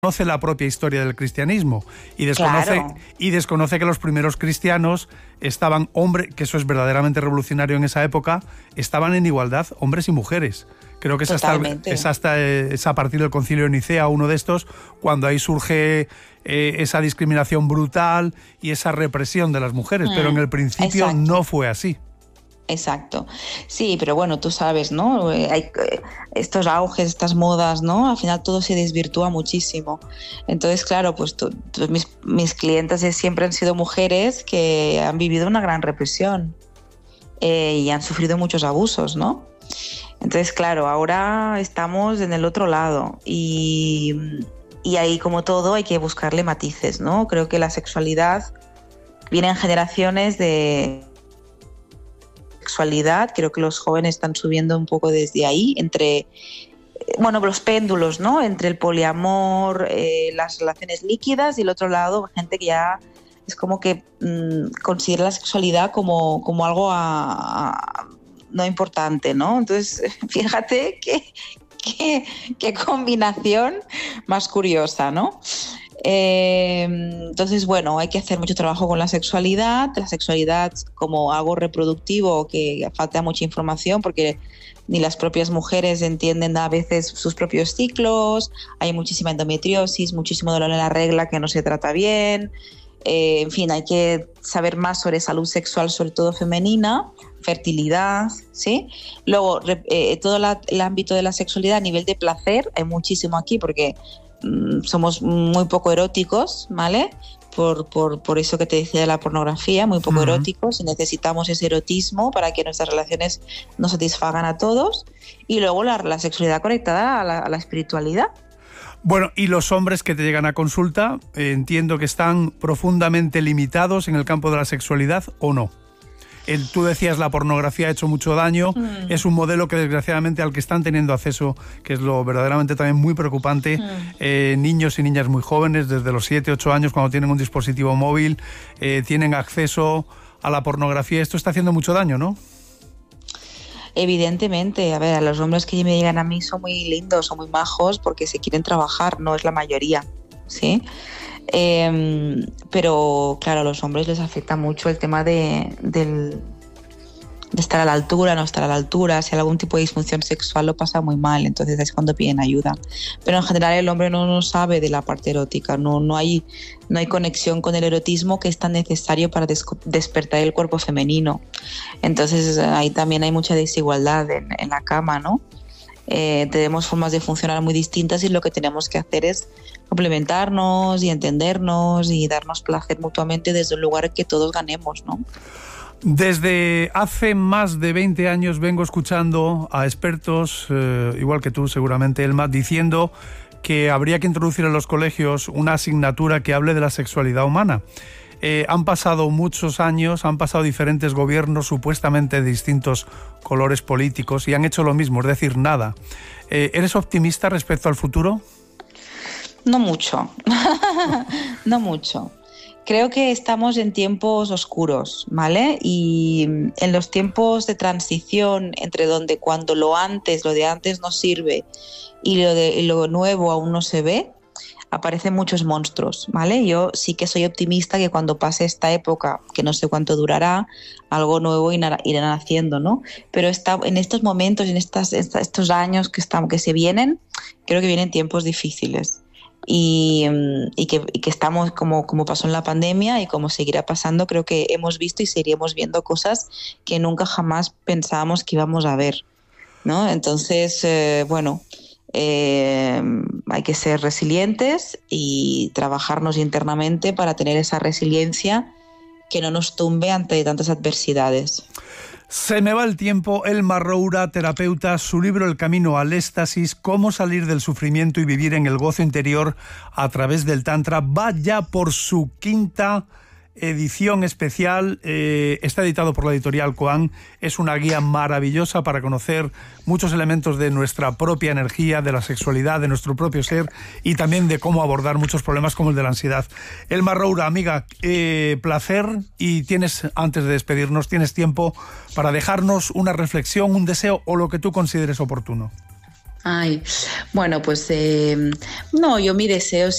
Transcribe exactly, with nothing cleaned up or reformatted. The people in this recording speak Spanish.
Conoce la propia historia del cristianismo y desconoce, Claro. y desconoce que los primeros cristianos estaban, hombre, que eso es verdaderamente revolucionario en esa época, estaban en igualdad, hombres y mujeres. Creo que es hasta, es hasta es a partir del Concilio de Nicea, uno de estos, cuando ahí surge eh, esa discriminación brutal y esa represión de las mujeres, mm, pero en el principio exacto. no fue así. Exacto. Sí, pero bueno, tú sabes, ¿no? Hay estos auges, estas modas, ¿no? Al final todo se desvirtúa muchísimo. Entonces, claro, pues tú, tú, mis, mis clientes siempre han sido mujeres que han vivido una gran represión eh, y han sufrido muchos abusos, ¿no? Entonces, claro, ahora estamos en el otro lado y, y ahí, como todo, hay que buscarle matices, ¿no? Creo que la sexualidad viene en generaciones de sexualidad, creo que los jóvenes están subiendo un poco desde ahí, entre, bueno, los péndulos, ¿no? Entre el poliamor, eh, las relaciones líquidas y el otro lado, gente que ya es como que mmm, considera la sexualidad como, como algo a, a, no importante, ¿no? Entonces, fíjate qué, qué, qué combinación más curiosa, ¿no? Eh, entonces, bueno, hay que hacer mucho trabajo con la sexualidad, la sexualidad como algo reproductivo que falta mucha información porque ni las propias mujeres entienden a veces sus propios ciclos, hay muchísima endometriosis, muchísimo dolor en la regla que no se trata bien, eh, en fin, hay que saber más sobre salud sexual, sobre todo femenina, fertilidad, ¿sí? Luego, eh, todo la, el ámbito de la sexualidad a nivel de placer, hay muchísimo aquí porque somos muy poco eróticos, ¿vale? Por, por, por eso que te decía de la pornografía, muy poco uh-huh. eróticos, y necesitamos ese erotismo para que nuestras relaciones nos satisfagan a todos. Y luego la, la sexualidad conectada a la, a la espiritualidad. Bueno, y los hombres que te llegan a consulta, eh, entiendo que están profundamente limitados en el campo de la sexualidad, ¿o no? El, tú decías la pornografía ha hecho mucho daño, mm. es un modelo que desgraciadamente al que están teniendo acceso, que es lo verdaderamente también muy preocupante, mm. eh, niños y niñas muy jóvenes, desde los siete, ocho años, cuando tienen un dispositivo móvil, eh, tienen acceso a la pornografía. Esto está haciendo mucho daño, ¿no? Evidentemente, a ver, a los hombres que me llegan a mí son muy lindos, son muy majos porque se quieren trabajar, no es la mayoría, ¿sí? Eh, pero claro, a los hombres les afecta mucho el tema de, de, de estar a la altura, no estar a la altura. Si hay algún tipo de disfunción sexual lo pasa muy mal, entonces es cuando piden ayuda. Pero en general el hombre no, no sabe de la parte erótica, no, no, hay, no hay conexión con el erotismo que es tan necesario para des, despertar el cuerpo femenino. Entonces ahí también hay mucha desigualdad en, en la cama, ¿no? Eh, tenemos formas de funcionar muy distintas y lo que tenemos que hacer es complementarnos y entendernos y darnos placer mutuamente desde un lugar que todos ganemos, ¿no? Desde hace más de veinte años vengo escuchando a expertos, eh, igual que tú seguramente, Elma, diciendo que habría que introducir en los colegios una asignatura que hable de la sexualidad humana. Eh, han pasado muchos años, han pasado diferentes gobiernos supuestamente de distintos colores políticos y han hecho lo mismo, es decir, nada. Eh, ¿Eres optimista respecto al futuro? No mucho, no mucho. Creo que estamos en tiempos oscuros, ¿vale? Y en los tiempos de transición entre donde cuando lo antes, lo de antes no sirve y lo, de, y lo nuevo aún no se ve, aparecen muchos monstruos, ¿vale? Yo sí que soy optimista que cuando pase esta época, que no sé cuánto durará, algo nuevo irá haciendo, ¿no? Pero está, en estos momentos, en estas, estos años que, están, que se vienen, creo que vienen tiempos difíciles y, y, que, y que estamos, como, como pasó en la pandemia y como seguirá pasando, creo que hemos visto y seguiremos viendo cosas que nunca jamás pensábamos que íbamos a ver, ¿no? Entonces, eh, bueno... Eh, hay que ser resilientes y trabajarnos internamente para tener esa resiliencia que no nos tumbe ante tantas adversidades. Se me va el tiempo. Elma Roura, terapeuta, su libro El camino al éxtasis, cómo salir del sufrimiento y vivir en el gozo interior a través del Tantra, va ya por su quinta edición especial, eh, está editado por la editorial Koan, es una guía maravillosa para conocer muchos elementos de nuestra propia energía, de la sexualidad, de nuestro propio ser y también de cómo abordar muchos problemas como el de la ansiedad. Elma Roura, amiga, eh, placer, y tienes, antes de despedirnos, tienes tiempo para dejarnos una reflexión, un deseo o lo que tú consideres oportuno. Ay, bueno, pues eh, no, yo mi deseo